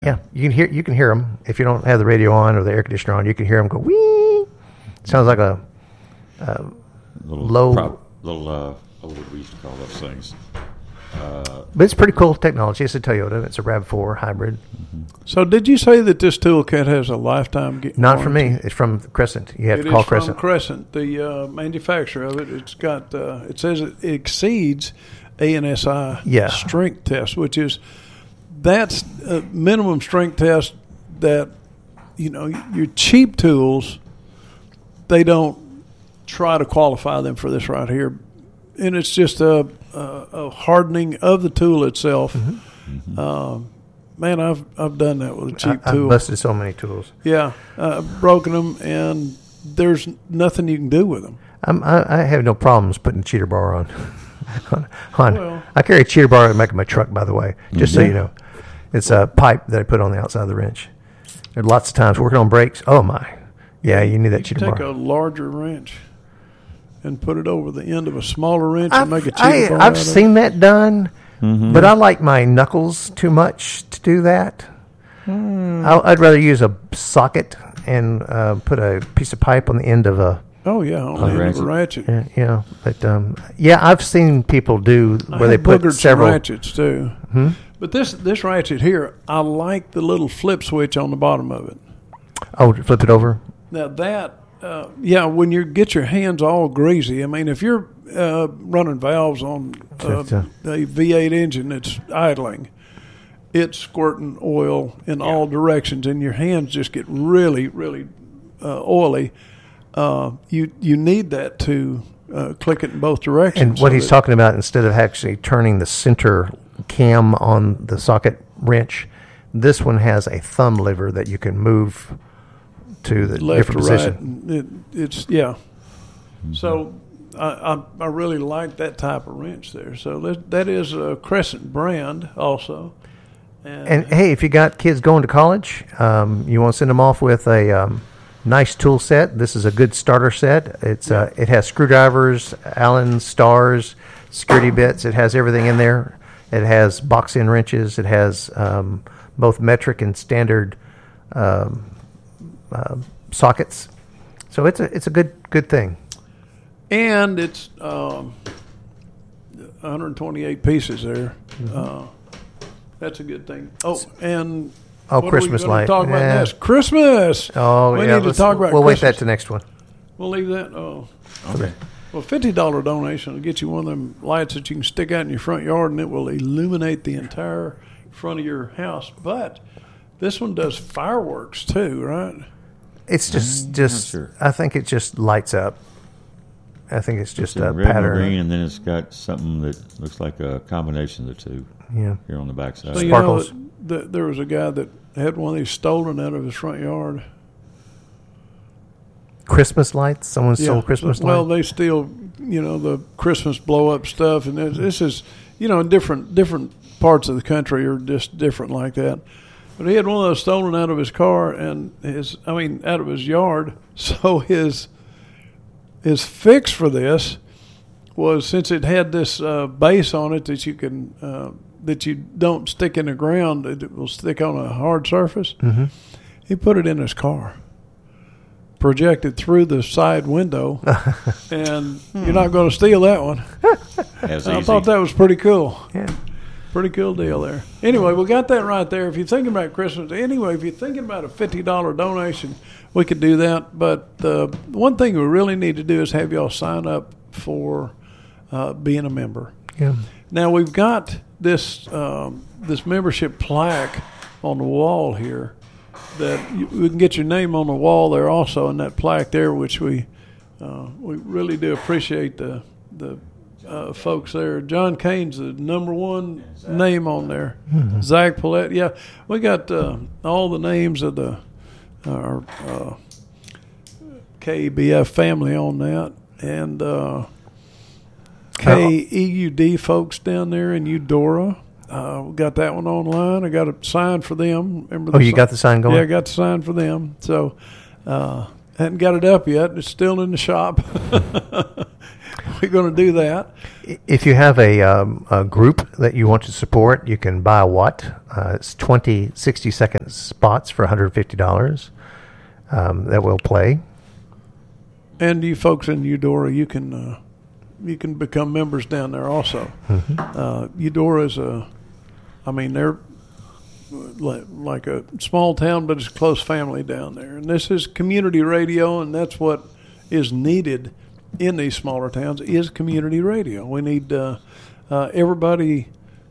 Yeah, you can hear them if you don't have the radio on or the air conditioner on. You can hear them go wee. Sounds like a low. What we used to call those things. But it's pretty cool technology. It's a Toyota. It's a RAV4 hybrid. Mm-hmm. So did you say that this toolkit has a lifetime Not from me. It's from Crescent. You have to call Crescent. It is from Crescent, the manufacturer of it. It's got. It says it exceeds ANSI strength test, which is that's a minimum strength test that your cheap tools, they don't try to qualify them for this right here, and it's just a hardening of the tool itself. Mm-hmm. Man, I've done that with a cheap tool. I've busted so many tools. Yeah, broken them, and there's nothing you can do with them. I have no problems putting a cheater bar on. I carry a cheater bar to make my truck, by the way, just so you know. It's a pipe that I put on the outside of the wrench. There are lots of times working on brakes. Oh, my. Yeah, you need that cheater bar. Take a larger wrench and put it over the end of a smaller wrench and make a cheater bar. I've seen that done, but I like my knuckles too much to do that. I'd rather use a socket and put a piece of pipe on the end of a... Oh, yeah, on the end of a ratchet. Yeah, but I've seen people do where they put several... ratchets, too. Hmm? But this ratchet here, I like the little flip switch on the bottom of it. Oh, flip it over? Now that, when you get your hands all greasy, I mean, if you're running valves on a V8 engine that's idling, it's squirting oil in all directions, and your hands just get really, really oily. You need that to click it in both directions. And what he's talking about, instead of actually turning the center cam on the socket wrench, this one has a thumb lever that you can move to the left different or position. It's So I really like that type of wrench there. So that is a Crescent brand also. And hey, if you got kids going to college, you want to send them off with a nice tool set. This is a good starter set. It has screwdrivers, Allen stars, security bits. It has everything in there. It has box-in wrenches. It has both metric and standard sockets. So it's a good thing. And it's 128 pieces there. Mm-hmm. That's a good thing. Christmas light. Talk about next? Christmas. Oh, we need to talk about. We'll Christmas. wait that to next one. We'll leave that. Oh, okay. Well, $50 donation will get you one of them lights that you can stick out in your front yard, and it will illuminate the entire front of your house. But this one does fireworks too, right? It's just. Sure. I think it just lights up. I think it's just a red pattern. And green, and then it's got something that looks like a combination of the two. Yeah. Here on the backside. So Sparkles. There was a guy that had one of these stolen out of his front yard. Christmas lights? Someone stole Christmas lights? Well, they steal, the Christmas blow-up stuff, and this is, in different parts of the country are just different like that. But he had one of those stolen out of his car and out of his yard. So his fix for this was, since it had this base on it that you can that you don't stick in the ground, it will stick on a hard surface. Mm-hmm. He put it in his car, projected through the side window, and you're not going to steal that one. I thought that was pretty cool. Yeah. Pretty cool deal there. Anyway, we got that right there. If you're thinking about Christmas, if you're thinking about a $50 donation, we could do that. But the one thing we really need to do is have y'all sign up for being a member. Yeah. Now, we've got this membership plaque on the wall here that we can get your name on the wall there also, and that plaque there, which we really do appreciate the folks there. John Kane's the number one name on there. Mm-hmm. Zach Paulette. Yeah, we got all the names of our KBF family on that, and KEUD folks down there in Eudora. We got that one online. I got a sign for them. Remember you got the sign going? Yeah, I got the sign for them. So hadn't got it up yet. It's still in the shop. we're going to do that. If you have a group that you want to support, you can buy a watt. It's 20 60-second spots for $150 that will play. And you folks in Eudora, you can become members down there also. Eudora is they're like a small town, but it's a close family down there. And this is community radio, and that's what is needed in these smaller towns is community radio. We need everybody,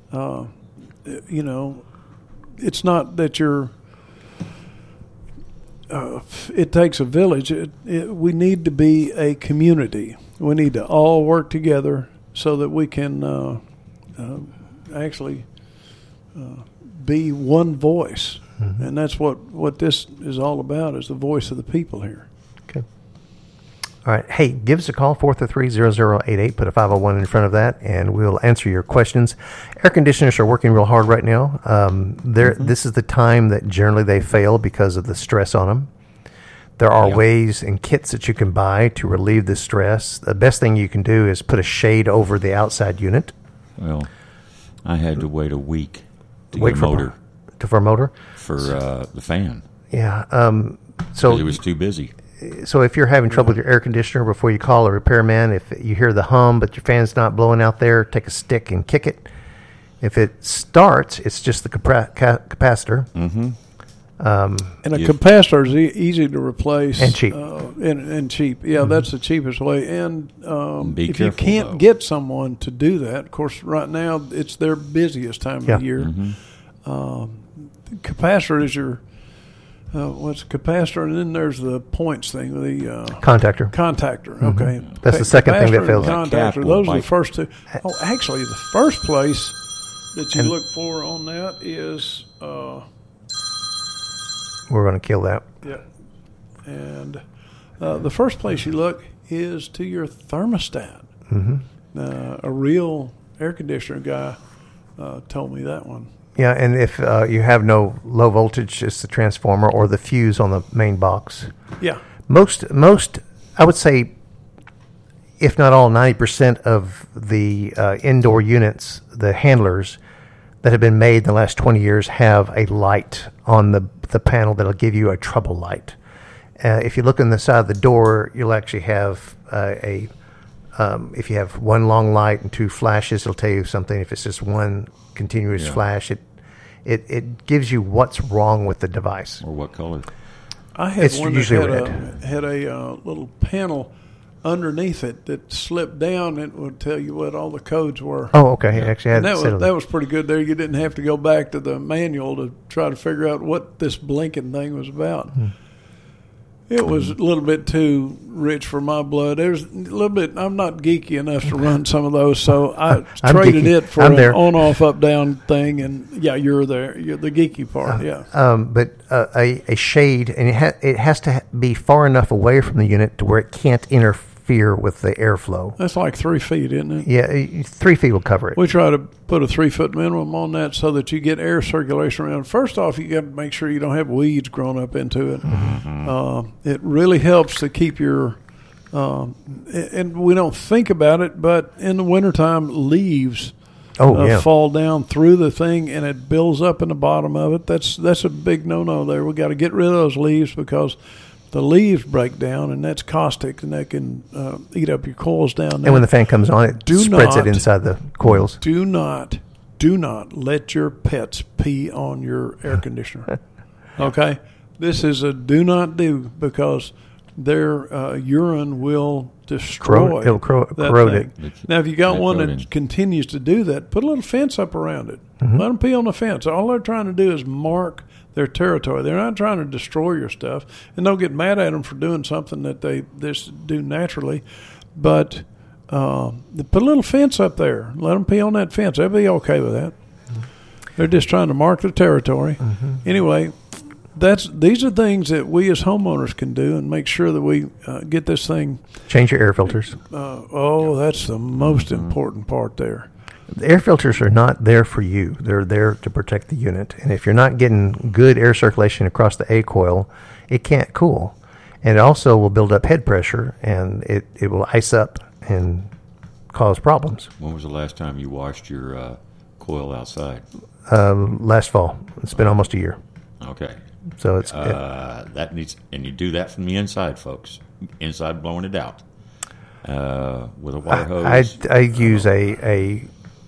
it's not that you're, it takes a village. We need to be a community. We need to all work together so that we can actually be one voice. And that's what this is all about, is the voice of the people here. Okay. All right. Hey, give us a call, 433-0088. Put a 501 in front of that, and we'll answer your questions. Air conditioners are working real hard right now. This is the time that generally they fail because of the stress on them. There are ways and kits that you can buy to relieve the stress. The best thing you can do is put a shade over the outside unit. Well, I had to wait a week to Wait get a for motor. For a motor? For the fan. Yeah. So it was too busy. So if you're having trouble with your air conditioner, before you call a repairman, if you hear the hum but your fan's not blowing out there, take a stick and kick it. If it starts, it's just the capacitor. Mm-hmm. And a capacitor is easy to replace. And cheap. And cheap. Yeah, that's the cheapest way. And Be if careful, you can't get someone to do that, of course, right now it's their busiest time of the year. Capacitor is your... what's a capacitor? And then there's the points thing, the Contactor. Okay. That's the second thing that fails. Contactor. Those are the first two. Oh, actually, the first place that you look for on that is... we're going to kill that. Yeah. And the first place you look is to your thermostat. A real air conditioner guy told me that one. Yeah, and if you have no low voltage, it's the transformer or the fuse on the main box. Yeah. Most, I would say, if not all, 90% of the indoor units, the handlers that have been made in the last 20 years, have a light on the panel that'll give you a trouble light. If you look on the side of the door, you'll actually have if you have one long light and two flashes, it'll tell you something. If it's just one continuous flash, it gives you what's wrong with the device. Or what color? I had It's one usually that red. had a little panel underneath it that slipped down. It would tell you what all the codes were. Oh, okay. It actually had And that was pretty good there. You didn't have to go back to the manual to try to figure out what this blinking thing was about. It was a little bit too rich for my blood. There's a little bit. I'm not geeky enough to run some of those, so I traded geeky. it for I'm an there. on-off, up-down thing. And yeah, you're there. You're the geeky part. But a shade, and it has to be far enough away from the unit to where it can't interfere with the airflow. That's like 3 feet, isn't it? Yeah, 3 feet will cover it. We try to put a 3 foot minimum on that so that you get air circulation around. First off, you got to make sure you don't have weeds growing up into it. It really helps to keep your, and we don't think about it, but in the wintertime, leaves fall down through the thing and it builds up in the bottom of it. That's a big no-no there. We got to get rid of those leaves because the leaves break down, and that's caustic, and that can eat up your coils down there. And when the fan comes on, it spreads it inside the coils. Do not let your pets pee on your air conditioner. Okay? This is a do not do because their urine will destroy It'll corrode it. Now, if you got one that continues to do that, put a little fence up around it. Let them pee on the fence. All they're trying to do is mark their territory. They're not trying to destroy your stuff, and don't get mad at them for doing something that they just do naturally. But put a little fence up there. Let them pee on that fence. They'll be okay with that. They're just trying to mark their territory. Anyway, these are things that we as homeowners can do and make sure that we get this thing. Change your air filters. That's the most important part there. The air filters are not there for you. They're there to protect the unit. And if you're not getting good air circulation across the A coil, it can't cool. And it also will build up head pressure, and it will ice up and cause problems. When was the last time you washed your coil outside? Last fall. It's been almost a year. Okay. So it's that needs, and you do that from the inside, folks. Inside, blowing it out with a water hose. I use a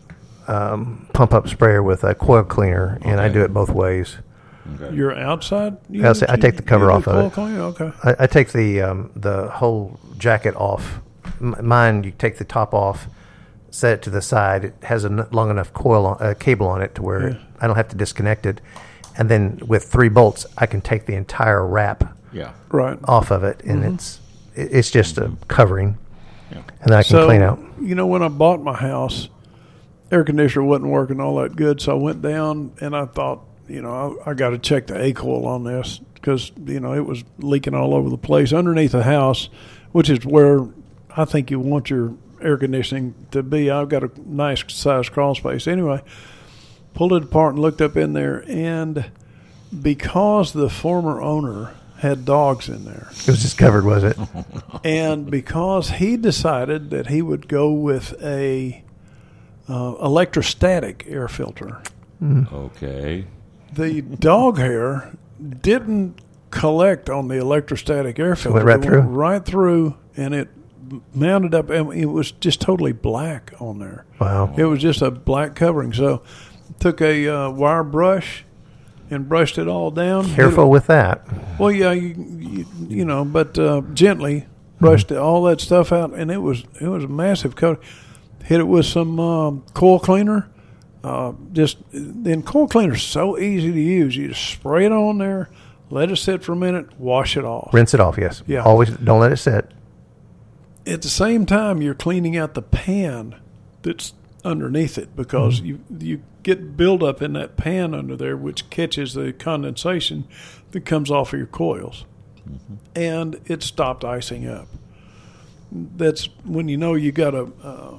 pump up sprayer with a coil cleaner, and I do it both ways. Okay. You're outside? I take the cover off of it. Okay. I take the whole jacket off. Mine, you take the top off, set it to the side. It has a long enough cable on it to where I don't have to disconnect it. And then with 3 bolts, I can take the entire wrap off of it, and it's just a covering, and I can clean out. When I bought my house, air conditioner wasn't working all that good, so I went down and I thought, I got to check the A-coil on this because, it was leaking all over the place underneath the house, which is where I think you want your air conditioning to be. I've got a nice size crawl space. Anyway, pulled it apart and looked up in there, and because the former owner had dogs in there. It was just covered, was it? And because he decided that he would go with a electrostatic air filter. Okay. The dog hair didn't collect on the electrostatic air filter. Went right through? Went right through, and it mounted up, and it was just totally black on there. Wow. It was just a black covering. So took a wire brush and brushed it all down. Careful with that. Well, yeah, but gently brushed all that stuff out, and it was a massive coat. Hit it with some coil cleaner. Then coil cleaner is so easy to use. You just spray it on there, let it sit for a minute, wash it off. Rinse it off, yes. Yeah. Always don't let it sit. At the same time, you're cleaning out the pan that's underneath it because you get buildup in that pan under there, which catches the condensation that comes off of your coils. And it stopped icing up. That's when you got a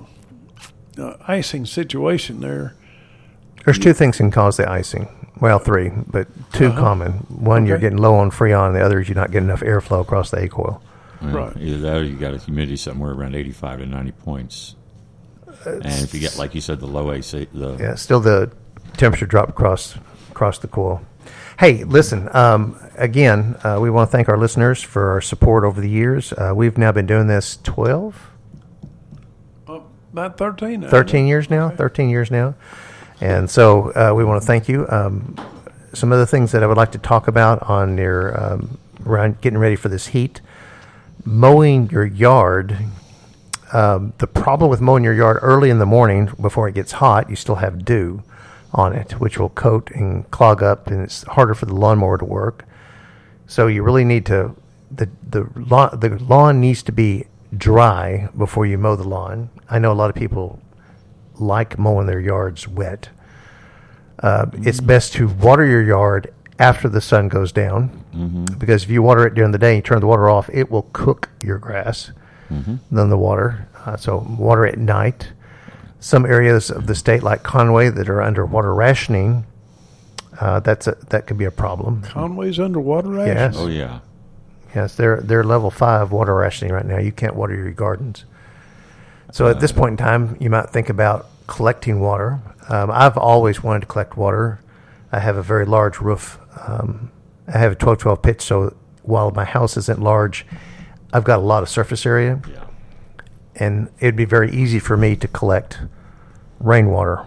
icing situation there. There's 2 things can cause the icing. Well, 3, but 2 common. One, you're getting low on Freon. The other is you're not getting enough airflow across the A-coil. Right. Either that or you got a humidity somewhere around 85 to 90 points. And if you get, like you said, the low AC. Still the temperature drop across the coil. Hey, listen, again, we want to thank our listeners for our support over the years. We've now been doing this 12? About 13 now. 13 years now? Okay. 13 years now. And so we want to thank you. Some of the things that I would like to talk about on your around getting ready for this heat, mowing your yard. The problem with mowing your yard early in the morning before it gets hot, you still have dew on it, which will coat and clog up, and it's harder for the lawnmower to work. So you really need to the lawn needs to be dry before you mow the lawn. I know a lot of people like mowing their yards wet. It's best to water your yard after the sun goes down, because if you water it during the day and you turn the water off, it will cook your grass than the water. So water at night. Some areas of the state, like Conway, that are under water rationing, that could be a problem. Conway's under water rationing? Yes. Oh, yeah. Yes, they're level 5 water rationing right now. You can't water your gardens. So at this point in time, you might think about collecting water. I've always wanted to collect water. I have a very large roof. I have a 12-12 pitch, so while my house isn't large, I've got a lot of surface area. Yeah. And it'd be very easy for me to collect rainwater.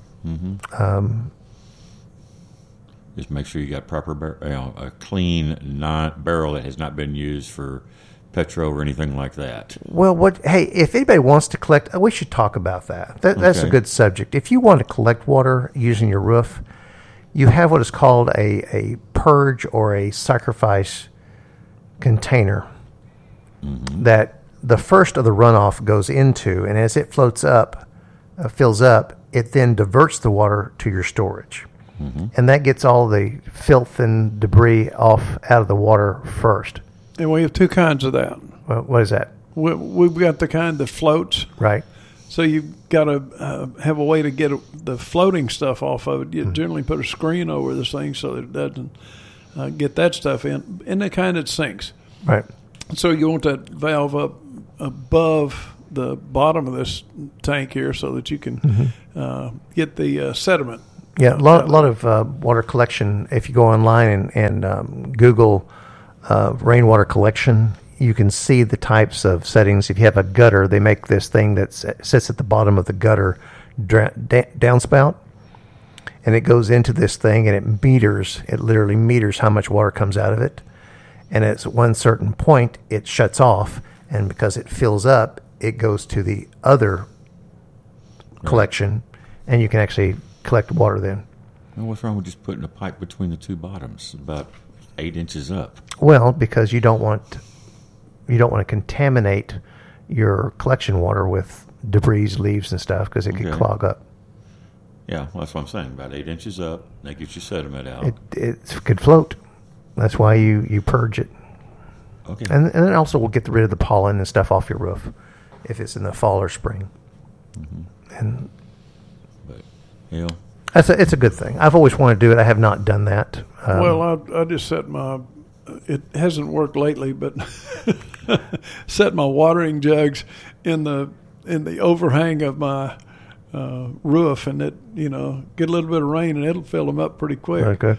Just make sure you got proper a clean barrel that has not been used for petro or anything like that. Well, hey, if anybody wants to collect, we should talk about that. That's a good subject. If you want to collect water using your roof, you have what is called a purge or a sacrifice container that the first of the runoff goes into, and as it floats up, fills up, it then diverts the water to your storage. And that gets all the filth and debris out of the water first. And we have 2 kinds of that. Well, what is that? We've got the kind that floats. Right. So you've got to have a way to get the floating stuff off of it. You generally put a screen over this thing so that it doesn't get that stuff in. And the kind that sinks. Right. So you want that valve up above the bottom of this tank here so that you can get the sediment. Yeah, a lot of water collection. If you go online and Google rainwater collection, you can see the types of settings. If you have a gutter, they make this thing that sits at the bottom of the gutter downspout, and it goes into this thing, and it literally meters how much water comes out of it. And at one certain point, it shuts off, and because it fills up, it goes to the other collection, and you can actually collect water then. Well, what's wrong with just putting a pipe between the two bottoms, about 8 inches up? Well, because you don't want to contaminate your collection water with debris, leaves, and stuff, because it could clog up. Yeah, well, that's what I'm saying. About 8 inches up, that gets your sediment out. It could float. That's why you purge it. Okay. And then also we'll get rid of the pollen and stuff off your roof if it's in the fall or spring. And it's a good thing. I've always wanted to do it. I have not done that. Well, I just set it hasn't worked lately, but set my watering jugs in the overhang of my roof, and it get a little bit of rain and it'll fill them up pretty quick. Okay.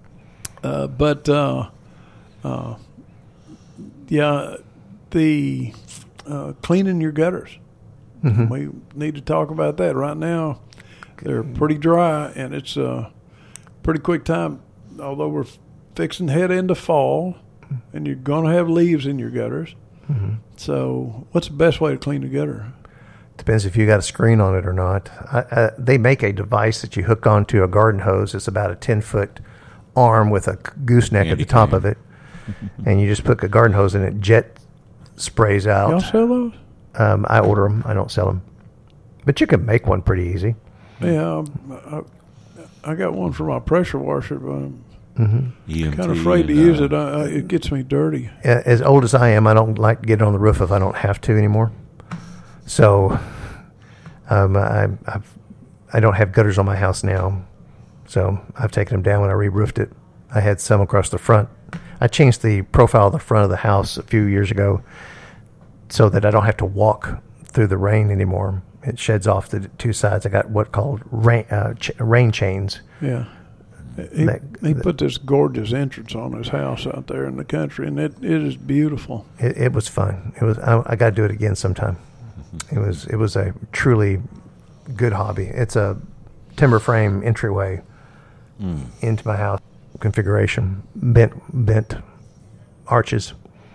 The cleaning your gutters. We need to talk about that right now. They're pretty dry, and it's a pretty quick time. Although we're fixing to head into fall, and you're going to have leaves in your gutters. So, what's the best way to clean the gutter? Depends if you got a screen on it or not. They make a device that you hook onto a garden hose. It's about a 10-foot arm with a gooseneck at the top of it, and you just put a garden hose in it. Jet sprays out. Y'all sell those? I order them. I don't sell them, but you can make one pretty easy. Yeah, I got one for my pressure washer, but I'm kind of afraid to use it. It gets me dirty. As old as I am, I don't like to get on the roof if I don't have to anymore. So I don't have gutters on my house now. So I've taken them down when I re-roofed it. I had some across the front. I changed the profile of the front of the house a few years ago so that I don't have to walk through the rain anymore. It sheds off the two sides. I got what called rain chains. Yeah. He put this gorgeous entrance on his house out there in the country, and it is beautiful. It was fun. I got to do it again sometime. It was a truly good hobby. It's a timber frame entryway into my house configuration, bent arches,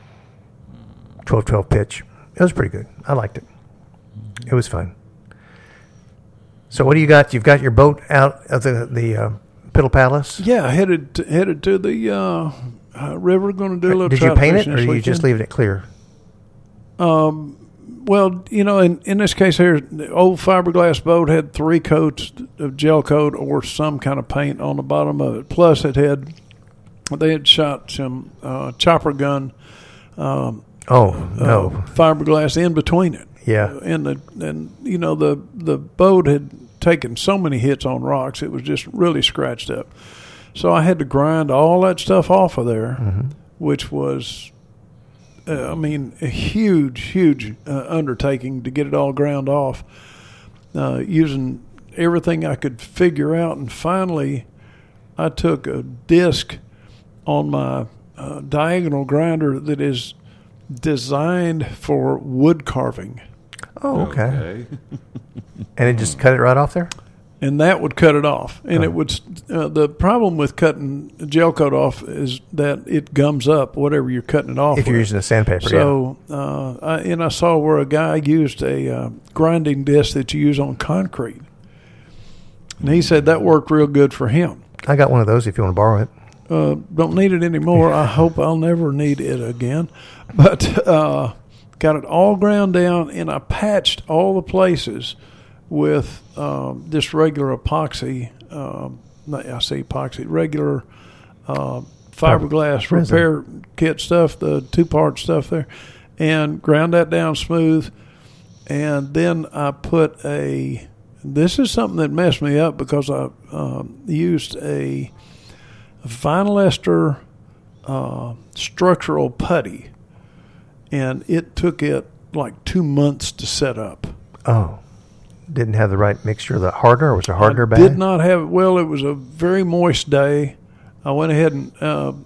12-12 pitch. It was pretty good. I liked it. It was fun. So what do you got? You've got your boat out of the Piddle Palace? Yeah, headed to the river. Going to do a little. Did you paint it, or are you just leaving it clear? Well, in this case here, the old fiberglass boat had 3 coats of gel coat or some kind of paint on the bottom of it. Plus, they had shot some chopper gun. Fiberglass in between it. Yeah, and the boat had taken so many hits on rocks, it was just really scratched up. So I had to grind all that stuff off of there, which was, a huge undertaking to get it all ground off, using everything I could figure out. And finally, I took a disc on my diagonal grinder that is designed for wood carving. Oh, okay. And it just cut it right off there? And that would cut it off. And it would. The problem with cutting gel coat off is that it gums up whatever you're cutting it off if you're using a sandpaper. So, I saw where a guy used a grinding disc that you use on concrete. And he said that worked real good for him. I got one of those if you want to borrow it. Don't need it anymore. I hope I'll never need it again. But got it all ground down, and I patched all the places with just regular epoxy. Regular fiberglass repair kit stuff, the 2-part stuff there, and ground that down smooth. And then I put this is something that messed me up because I used a vinyl ester structural putty, and it took it took like 2 months to set up. Oh, didn't have the right mixture of the hardener, or was the hardener bad? Did not have. Well, it was a very moist day. I went ahead and